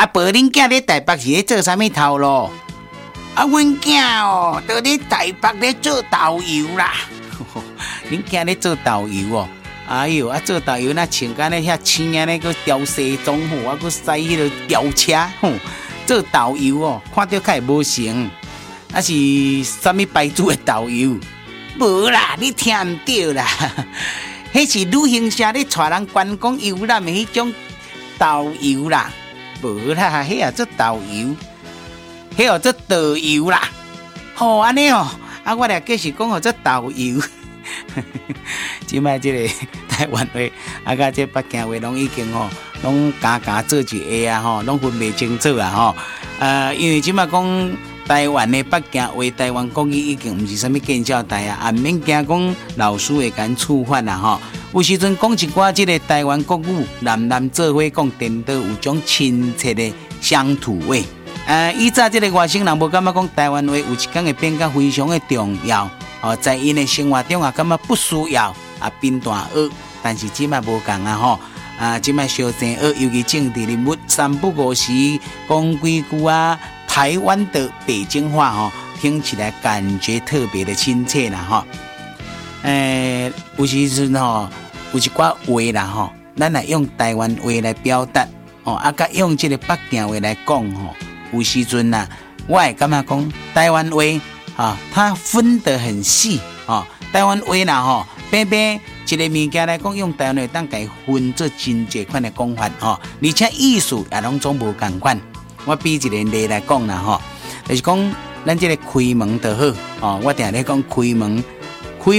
啊，无恁囝咧台北是咧做啥物头路？啊，阮囝哦，都咧台北咧做导游啦。恁囝咧做导游哦？哎呦，啊做导游那穿甲咧遐青啊咧，个吊西装吼，啊个驶迄个吊车吼，做导游哦，看到较会无成，啊是啥物牌子的导游？无啦，你听唔对啦，迄是旅行社咧带人观光游览的迄种导游啦，无啦，迄也做导游，迄叫做导游啦。吼，安尼哦，啊我俩计是讲做导游。即摆即个台湾话啊，甲即北京话拢已经吼，拢加做一下啊吼，拢分袂清楚啊吼。因为即摆讲台湾的北京话，台湾国语已经毋是啥物建教台啊，免惊讲老师会甲处罚啦吼。有时阵讲一寡即个台湾国语，南做伙讲颠倒，有种亲切的乡土味。以早即个外省人无感觉讲台湾话有一天会变甲非常的重要。在因的生活中啊，感觉不需要啊，变大学，但是即摆无共啊吼，即摆小正学，尤其政治人物三不五时讲几句啊，台湾的北京话吼，听起来感觉特别的亲切啦吼。有时阵吼，有一寡话啦吼，咱来用台湾话来表达哦，甲用这个北京话来讲吼，有时阵呐，我会感觉讲台湾话。它分得很细啊。台湾话啦吼，偏偏一个物件来讲，用台湾话当改分做真侪款的讲法吼，而且意思也拢总无共款。我比一个例来讲啦吼，就是讲咱这个开门就好哦。我定咧讲开门，开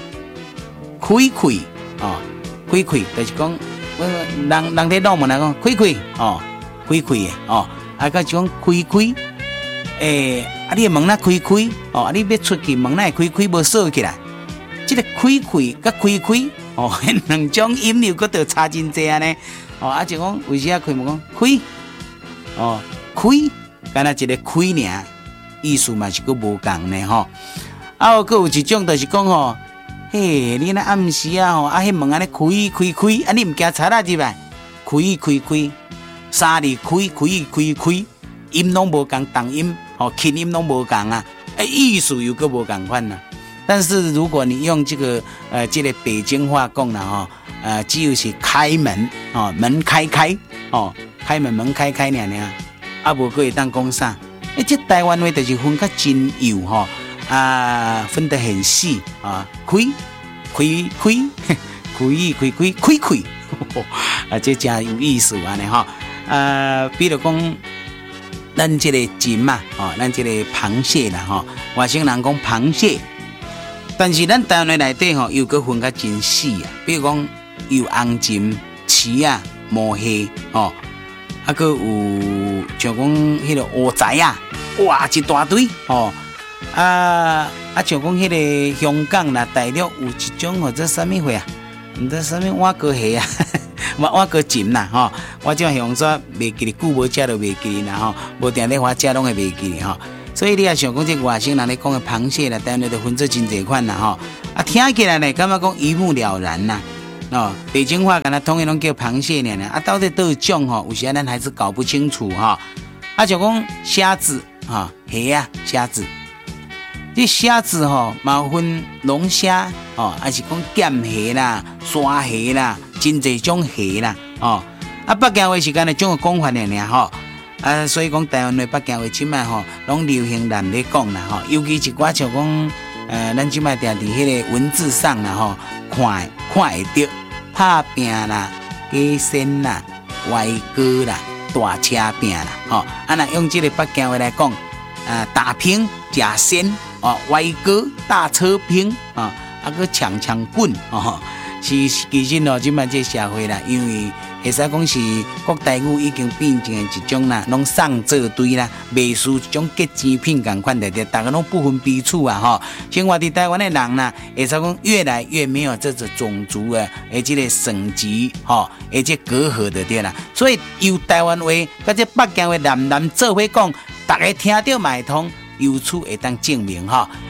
就是讲人在弄门来讲开哦，开的哦，个就讲开。你的门哪开哦，你要出去门哪会开无锁起来。这个开甲开哦，两种音又搁得差真济安尼哦。就讲为啥开门讲开哦，开，干那一个开尔，意思嘛是搁无共呢吼。搁有一种就是讲吼，嘿，你那暗时啊吼，迄门安尼开，你唔惊贼仔入来？开，三字开，音拢无共，动音。轻音拢无共啊，意思又搁无共款啦。但是如果你用这个这个北京话讲啦只有是开门哦，门开哦，开门开尔，无可以当讲啥。这台湾话就是分较真幼吼分得很细啊，开，这真有意思安尼吼比如讲。咱这个金嘛，咱这个螃蟹啦，外省人讲螃蟹，但是咱台湾内底又搁分较真细啊，比如讲有红金、翅啊、毛蟹搁有像讲迄个蚵仔啊，哇一大堆像讲迄个香港啦、大陆有一种或者啥物货啊，毋知啥物碗糕蟹啊。我个金啦我这样说袂记哩，久无食就袂记哩啦无定咧花食拢会袂记哩所以你也想讲这外省人咧讲的螃蟹啦，当然就分做真侪款啦听起来呢，感觉讲一目了然啦北京话敢若统一拢叫螃蟹尔到底都有种有时咱还是搞不清楚像讲虾子虾啊虾子，这虾子嘛分龙虾还是讲剑虾啦、沙虾啦。真侪种虾啦，北京话是干那种讲法尔所以讲台湾的北京话即摆拢流行人咧讲啦尤其一寡像讲咱即摆定伫迄个文字上啦看会到拍拼啦、加仙啦、歪歌啦、大车拼啦若用这个北京话来讲打拼、假仙歪歌、大车拼个抢棍其实即摆这社会啦，因为会使讲是国台语已经变成一种啦，拢送做堆啦，袂输一种结晶品共款的，大家拢不分彼此生活伫台湾的人啦，会使讲越来越没有这种种族这个省级这隔阂的对啦。所以由台湾话甲这北京话南做伙讲，大家听到嘛会通，由此会当证明